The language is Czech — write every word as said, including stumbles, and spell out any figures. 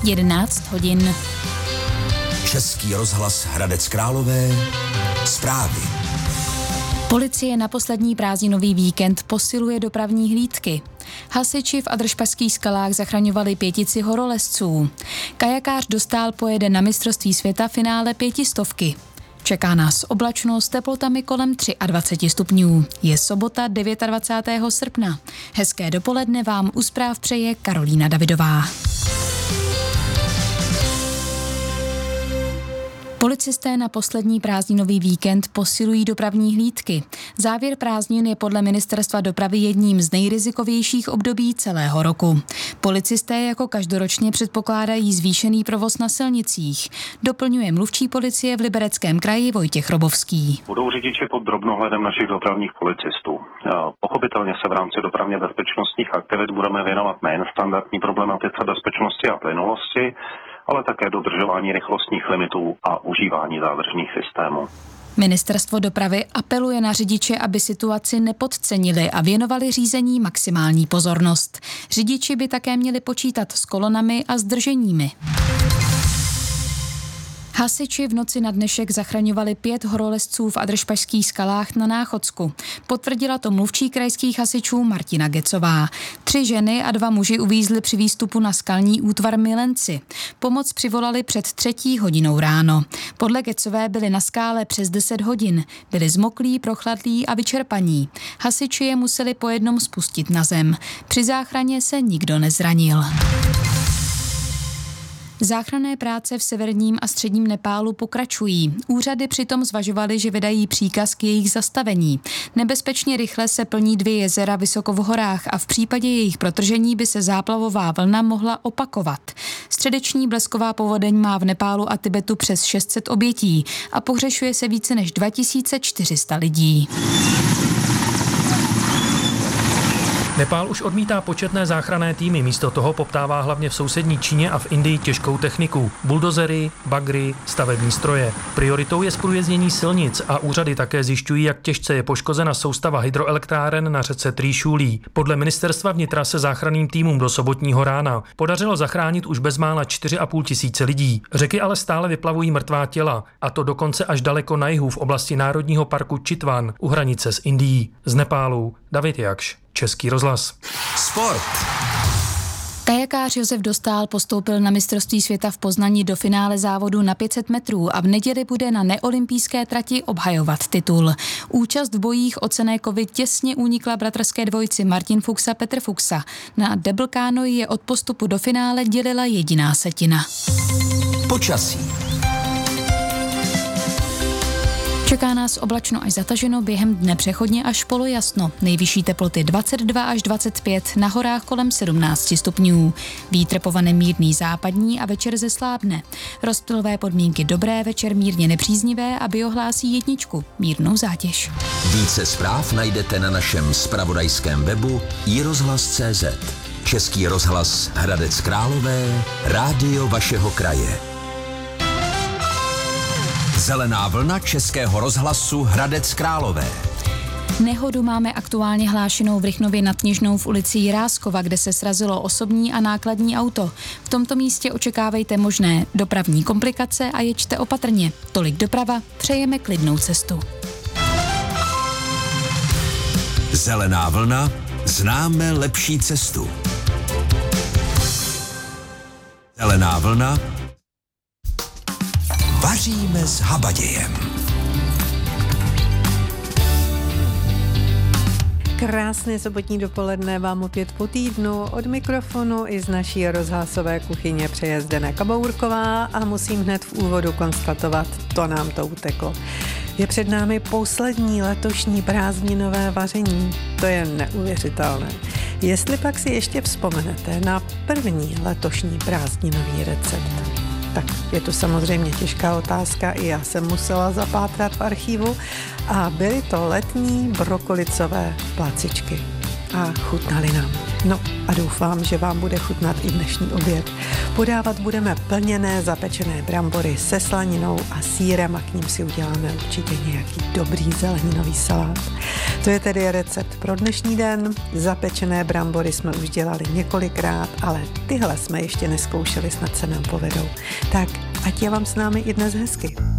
jedenáct hodin. Český rozhlas Hradec Králové. Zprávy. Policie na poslední prázdninový víkend posiluje dopravní hlídky. Hasiči v Adršpašských skalách zachraňovali pětici horolezců. Kajakář Dostál pojede na mistrovství světa finále pětistovky. Čeká nás oblačno s teplotami kolem dvacet tři stupňů. Je sobota dvacátého devátého srpna. Hezké dopoledne vám u zpráv přeje Karolína Davidová. Policisté na poslední prázdninový víkend posilují dopravní hlídky. Závěr prázdnin je podle ministerstva dopravy jedním z nejrizikovějších období celého roku. Policisté jako každoročně předpokládají zvýšený provoz na silnicích. Doplňuje mluvčí policie v Libereckém kraji Vojtěch Robovský. Budou řidiči pod drobnohledem našich dopravních policistů. Pochopitelně se v rámci dopravně bezpečnostních aktivit budeme věnovat nejen standardní problematice bezpečnosti a plynulosti, ale také dodržování rychlostních limitů a užívání zádržných systémů. Ministerstvo dopravy apeluje na řidiče, aby situaci nepodcenili a věnovali řízení maximální pozornost. Řidiči by také měli počítat s kolonami a zdrženími. Hasiči v noci na dnešek zachraňovali pět horolezců v Adršpašských skalách na Náchodsku. Potvrdila to mluvčí krajských hasičů Martina Gecová. Tři ženy a dva muži uvízli při výstupu na skalní útvar Milenci. Pomoc přivolali před třetí hodinou ráno. Podle Gecové byli na skále přes deset hodin. Byli zmoklí, prochladlí a vyčerpaní. Hasiči je museli po jednom spustit na zem. Při záchraně se nikdo nezranil. Záchranné práce v severním a středním Nepálu pokračují. Úřady přitom zvažovaly, že vydají příkaz k jejich zastavení. Nebezpečně rychle se plní dvě jezera vysoko v horách a v případě jejich protržení by se záplavová vlna mohla opakovat. Středeční blesková povodeň má v Nepálu a Tibetu přes šest set obětí a pohřešuje se více než dva tisíce čtyři sta lidí. Nepál už odmítá početné záchranné týmy, místo toho poptává hlavně v sousední Číně a v Indii těžkou techniku, buldozery, bagry, stavební stroje. Prioritou je zprůjezdnění silnic a úřady také zjišťují, jak těžce je poškozena soustava hydroelektráren na řece Trýšulí. Podle ministerstva vnitra se záchranným týmům do sobotního rána podařilo zachránit už bezmála čtyři a půl tisíce lidí. Řeky ale stále vyplavují mrtvá těla, a to dokonce až daleko na jihu v oblasti národního parku Čitvan u hranice s Indií. Z Nepálu David Jakš, Český rozhlas. Sport. Kajakář Josef Dostál postoupil na mistrovství světa v Poznani do finále závodu na pět set metrů a v neděli bude na neolympijské trati obhajovat titul. Účast v bojích o cenné kovy těsně unikla bratrské dvojici Martin Fuchs a Petr Fuchsa. Na double kánoji je od postupu do finále dělila jediná setina. Počasí. Čeká nás oblačno až zataženo, během dne přechodně až polojasno. Nejvyšší teploty dvacet dva až dvacet pět, na horách kolem sedmnáct stupňů. Vítr povane mírný západní a večer zeslábne. Rozptylové podmínky dobré, večer mírně nepříznivé a biohlásí jedničku, mírnou zátěž. Více zpráv najdete na našem zpravodajském webu i rozhlas tečka cé zet. Český rozhlas Hradec Králové, rádio vašeho kraje. Zelená vlna Českého rozhlasu Hradec Králové. Nehodu máme aktuálně hlášenou v Rychnově nad Kněžnou v ulici Jiráskova, kde se srazilo osobní a nákladní auto. V tomto místě očekávejte možné dopravní komplikace a jeďte opatrně. Tolik doprava, přejeme klidnou cestu. Zelená vlna, známe lepší cestu. Zelená vlna, vaříme s habadějem. Krásné sobotní dopoledne vám opět po týdnu od mikrofonu i z naší rozhlasové kuchyně přeje Zdeněk Kabourková a musím hned v úvodu konstatovat, to nám to uteklo. Je před námi poslední letošní prázdninové vaření. To je neuvěřitelné. Jestli pak si ještě vzpomenete na první letošní prázdninový recept, tak je to samozřejmě těžká otázka, i já jsem musela zapátrat v archivu a byly to letní brokolicové placičky a chutnaly nám. No a doufám, že vám bude chutnat i dnešní oběd. Podávat budeme plněné zapečené brambory se slaninou a sýrem a k ním si uděláme určitě nějaký dobrý zeleninový salát. To je tedy recept pro dnešní den. Zapečené brambory jsme už dělali několikrát, ale tyhle jsme ještě neskoušeli, snad se nám povedou. Tak ať je vám s námi i dnes hezky.